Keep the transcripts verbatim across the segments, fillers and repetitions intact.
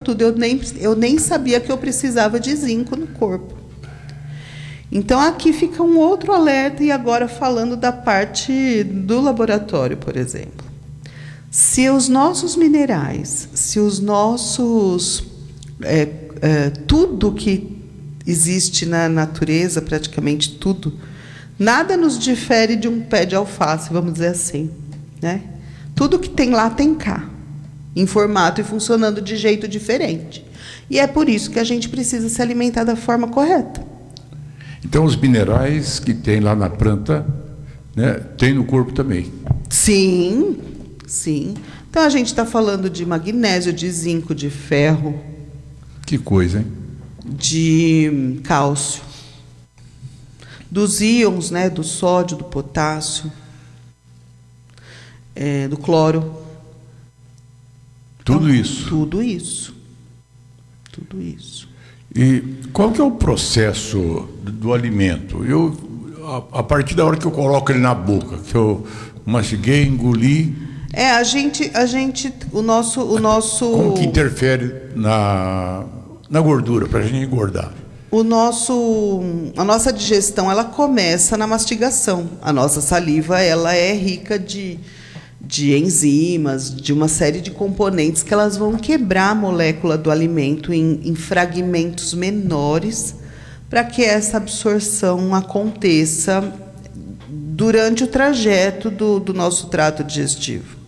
tudo. Eu nem, eu nem sabia que eu precisava de zinco no corpo. Então, aqui fica um outro alerta, e agora falando da parte do laboratório, por exemplo. Se os nossos minerais, se os nossos... É, é, tudo que existe na natureza, praticamente tudo, nada nos difere de um pé de alface, vamos dizer assim, né? Tudo que tem lá tem cá, em formato e funcionando de jeito diferente. E é por isso que a gente precisa se alimentar da forma correta. Então, os minerais que tem lá na planta, né, tem no corpo também? Sim, sim. Então, a gente está falando de magnésio, de zinco, de ferro. Que coisa, hein? De cálcio. Dos íons, né, do sódio, do potássio, é, do cloro. Tudo então, isso? Tudo isso. Tudo isso. E qual que é o processo do, do alimento? Eu, a, a partir da hora que eu coloco ele na boca, que eu mastiguei, engoli... É, a gente, a gente, o nosso... O nosso como que interfere na, na gordura, para a gente engordar? O nosso, a nossa digestão, ela começa na mastigação. A nossa saliva, ela é rica de, de enzimas, de uma série de componentes que elas vão quebrar a molécula do alimento em, em fragmentos menores para que essa absorção aconteça durante o trajeto do, do nosso trato digestivo.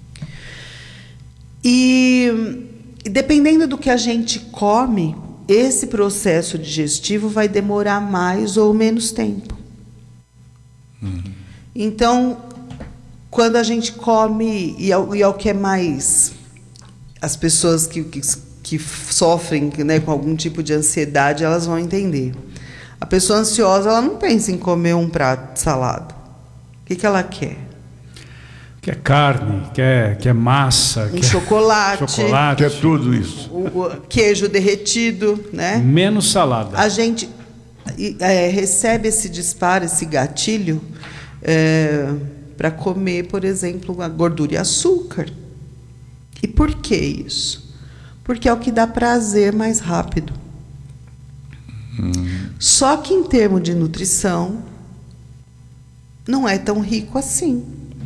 E, e dependendo do que a gente come, esse processo digestivo vai demorar mais ou menos tempo. Uhum. Então, quando a gente come, e é, e é o que é mais... As pessoas que, que, que sofrem, né, com algum tipo de ansiedade, elas vão entender. A pessoa ansiosa, ela não pensa em comer um prato de salada. O que, que ela quer? Quer carne, quer, quer massa, um quer chocolate, chocolate, quer tudo isso. O, o queijo derretido, né? Menos salada. A gente é, recebe esse disparo, esse gatilho, é, para comer, por exemplo, a gordura e açúcar. E por que isso? Porque é o que dá prazer mais rápido. Hum. Só que em termos de nutrição, não é tão rico assim.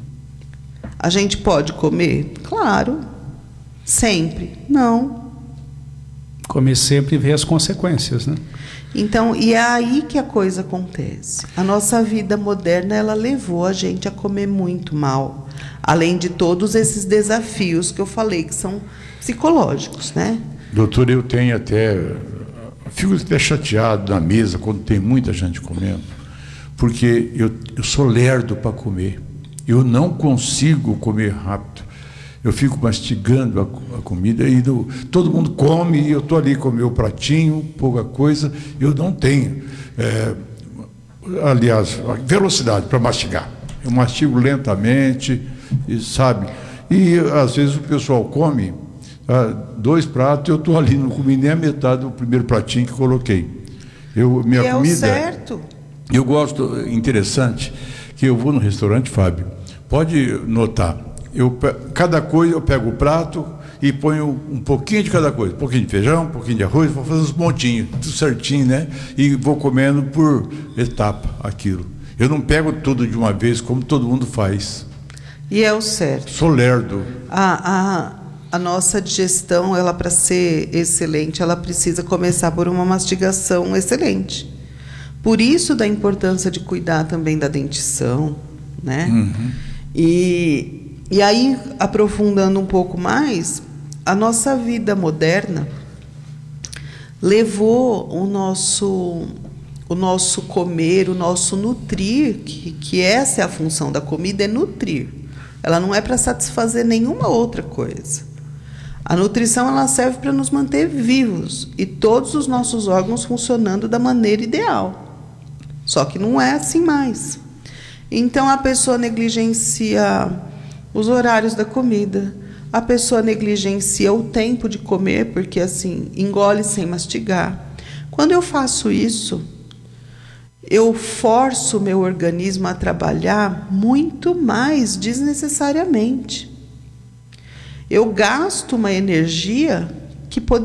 A gente pode comer? Claro. Sempre? Não. Comer sempre e ver as consequências, né? Então, e é aí que a coisa acontece. A nossa vida moderna, ela levou a gente a comer muito mal. Além de todos esses desafios que eu falei, que são psicológicos, né? Doutor, eu tenho até... Fico até chateado na mesa quando tem muita gente comendo, porque eu, eu sou lerdo para comer. Eu não consigo comer rápido. Eu fico mastigando a, a comida e do, todo mundo come e eu estou ali com o meu pratinho, pouca coisa. Eu não tenho, é, aliás, velocidade para mastigar. Eu mastigo lentamente, e, sabe? E às vezes o pessoal come ah, dois pratos, eu estou ali, não comi nem a metade do primeiro pratinho que coloquei. Eu, minha e é comida, o certo. Eu gosto, interessante, que eu vou no restaurante, Fábio, pode notar, eu, cada coisa eu pego o prato e ponho um pouquinho de cada coisa, um pouquinho de feijão, um pouquinho de arroz, vou fazer uns montinhos, tudo certinho, né? E vou comendo por etapa aquilo. Eu não pego tudo de uma vez, como todo mundo faz. E é o certo. Sou lerdo. A, a, a nossa digestão, ela para ser excelente, ela precisa começar por uma mastigação excelente. Por isso da importância de cuidar também da dentição, né? Uhum. E, e aí, aprofundando um pouco mais, a nossa vida moderna levou o nosso, o nosso comer, o nosso nutrir, que, que essa é a função da comida, é nutrir. Ela não é para satisfazer nenhuma outra coisa. A nutrição, ela serve para nos manter vivos e todos os nossos órgãos funcionando da maneira ideal. Só que não é assim mais. Então, a pessoa negligencia os horários da comida, a pessoa negligencia o tempo de comer, porque, assim, engole sem mastigar. Quando eu faço isso, eu forço o meu organismo a trabalhar muito mais desnecessariamente. Eu gasto uma energia que poderia